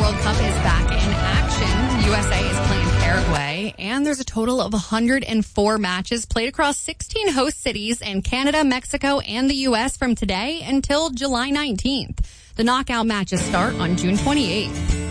World Cup is back in action. USA is playing Paraguay, and there's a total of 104 matches played across 16 host cities in Canada, Mexico, and the U.S. from today until July 19th. The knockout matches start on June 28th.